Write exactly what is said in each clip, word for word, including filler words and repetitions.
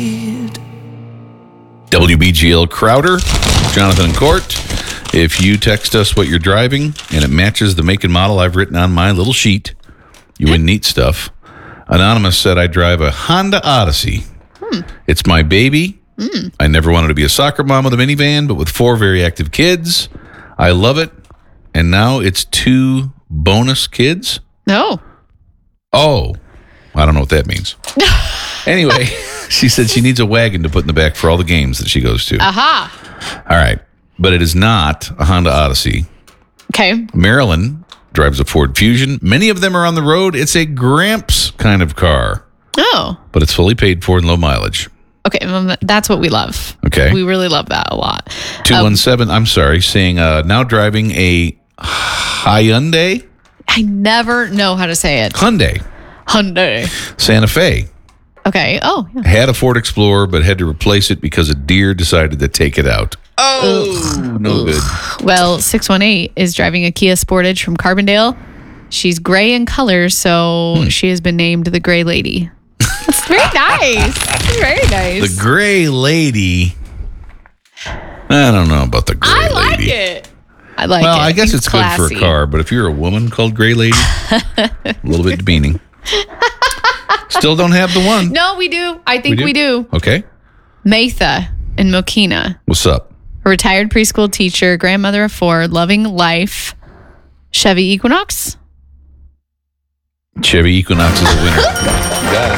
W B G L Crowder, Jonathan and Court. If you text us what you're driving and it matches the make and model I've written on my little sheet, you win neat stuff. Anonymous said I drive a Honda Odyssey. Hmm. It's my baby. Mm. I never wanted to be a soccer mom with a minivan, but with four very active kids, I love it. And now it's two bonus kids. No. Oh, I don't know what that means. Anyway, she said she needs a wagon to put in the back for all the games that she goes to. Aha. All right. But it is not a Honda Odyssey. Okay. Marilyn drives a Ford Fusion. Many of them are on the road. It's a Gramps kind of car. Oh. But it's fully paid for and low mileage. Okay. Well, that's what we love. Okay. We really love that a lot. two one seven, um, I'm sorry, saying uh, now driving a Hyundai. I never know how to say it. Hyundai. Hyundai. Santa Fe. Okay. Oh, yeah. Had a Ford Explorer, but had to replace it because a deer decided to take it out. Oh, Ugh. no good. Well, six one eight is driving a Kia Sportage from Carbondale. She's gray in color, so hmm. she has been named the Gray Lady. It's very nice. It's very nice. The Gray Lady. I don't know about the Gray I Lady. I like it. I like well, it. Well, I guess it's, it's classy. good for a car, but if you're a woman called Gray Lady, a little bit demeaning. Still don't have the one. No, we do. I think we do. We do. Okay. Matha in Mokina. What's up? A retired preschool teacher, grandmother of four, loving life. Chevy Equinox? Chevy Equinox is a winner. You got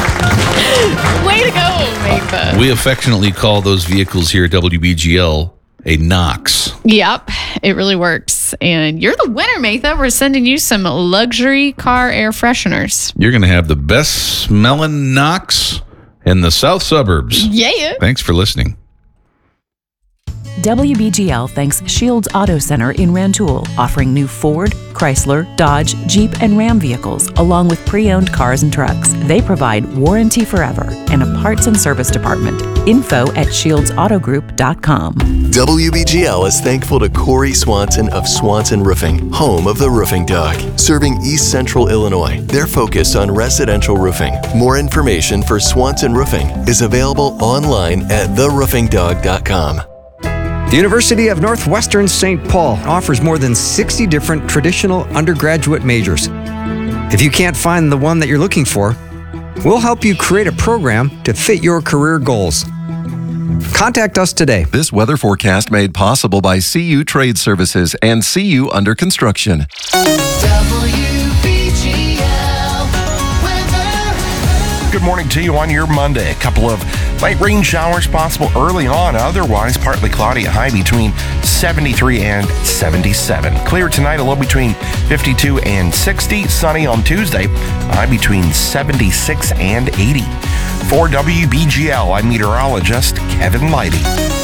it. Way to go, Matha. We affectionately call those vehicles here at W B G L a Knox. Yep, it really works. And you're the winner, Matha. We're sending you some luxury car air fresheners. You're going to have the best smelling Knox in the south suburbs. Yeah. Thanks for listening. W B G L thanks Shields Auto Center in Rantoul, offering new Ford, Chrysler, Dodge, Jeep, and Ram vehicles, along with pre-owned cars and trucks. They provide warranty forever and a parts and service department. Info at shields auto group dot com. W B G L is thankful to Corey Swanson of Swanson Roofing, home of the Roofing Dog, serving East Central Illinois. They're focused on residential roofing. More information for Swanson Roofing is available online at the roofing dog dot com. The University of Northwestern Saint Paul offers more than sixty different traditional undergraduate majors. If you can't find the one that you're looking for, we'll help you create a program to fit your career goals. Contact us today. This weather forecast made possible by C U Trade Services and C U Under Construction. Good morning to you on your Monday. A couple of light rain showers possible early on. Otherwise, partly cloudy, a high between seventy-three and seventy-seven. Clear tonight, a low between fifty-two and sixty. Sunny on Tuesday, a high between seventy-six and eighty. For W B G L, I'm meteorologist Kevin Leidy.